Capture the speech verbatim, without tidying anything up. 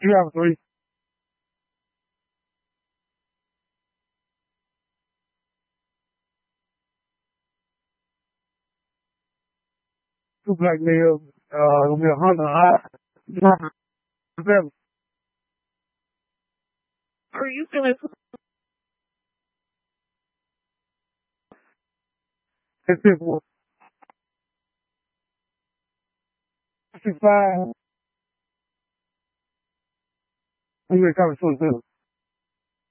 You have three. Two black males. Uh, it'll be a hundred. I, seven. Are you feeling It's six one. Six five. I'm gonna cover twenty-seven.